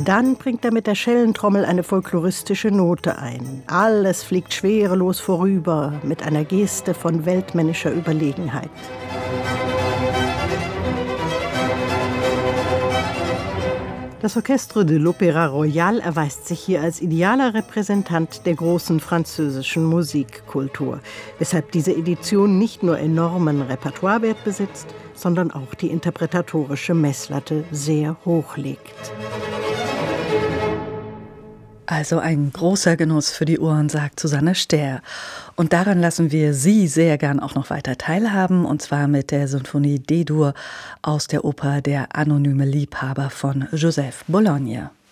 Dann bringt er mit der Schellentrommel eine folkloristische Note ein. Alles fliegt schwerelos vorüber, mit einer Geste von weltmännischer Überlegenheit. Das Orchestre de l'Opéra Royal erweist sich hier als idealer Repräsentant der großen französischen Musikkultur, weshalb diese Edition nicht nur enormen Repertoirewert besitzt, sondern auch die interpretatorische Messlatte sehr hoch legt. Also ein großer Genuss für die Ohren, sagt Susanne Stähr. Und daran lassen wir Sie sehr gern auch noch weiter teilhaben, und zwar mit der Sinfonie D-Dur aus der Oper Der anonyme Liebhaber von Joseph Bologne.